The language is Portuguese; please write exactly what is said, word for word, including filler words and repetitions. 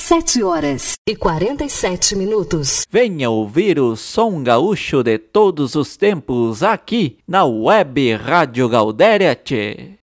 Sete horas e quarenta e sete minutos. Venha ouvir o som gaúcho de todos os tempos aqui na Web Rádio Gaudéria, tchê.